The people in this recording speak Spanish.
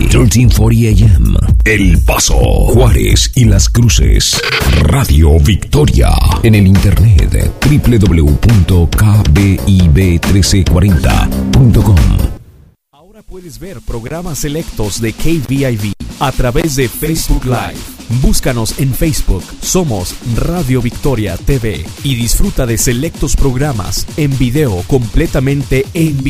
1340 AM, El Paso, Juárez y Las Cruces. Radio Victoria. En el internet www.kbib1340.com. Ahora puedes ver programas selectos de KBIV a través de Facebook Live. Búscanos en Facebook, somos Radio Victoria TV y disfruta de selectos programas en video completamente en vivo.